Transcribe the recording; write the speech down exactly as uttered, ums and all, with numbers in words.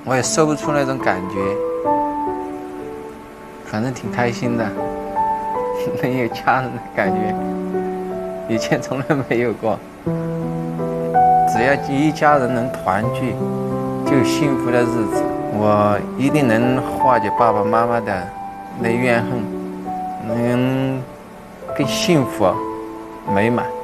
我也说不出那种感觉，反正挺开心的，能有家人的感觉，以前从来没有过。只要一家人能团聚，就有幸福的日子。我一定能化解爸爸妈妈的那怨恨，能更幸福美满。